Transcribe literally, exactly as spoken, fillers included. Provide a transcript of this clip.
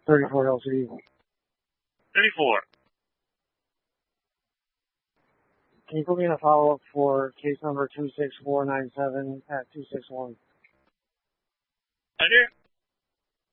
thirty-four Hill City. thirty-four. Can you put me in a follow-up for case number two six four nine seven at two six one? Under?